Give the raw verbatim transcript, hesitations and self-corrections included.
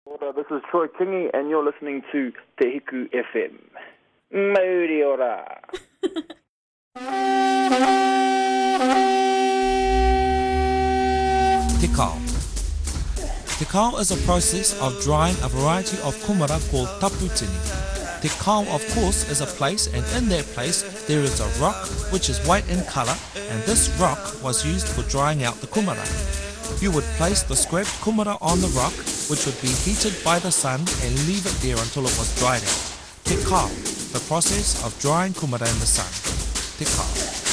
Ora, this is Troy Kingi, and you're listening to Te Hiku F M. Mauri ora. Te kao. Te kao is a process of drying a variety of kumara called taputini. Te kao, of course, is a place, and in that place there is a rock which is white in colour, and this rock was used for drying out the kumara. You would place the scraped kumara on the rock, which would be heated by the sun, and leave it there until it was dried out. Te kao, the process of drying kumara in the sun. Te kao.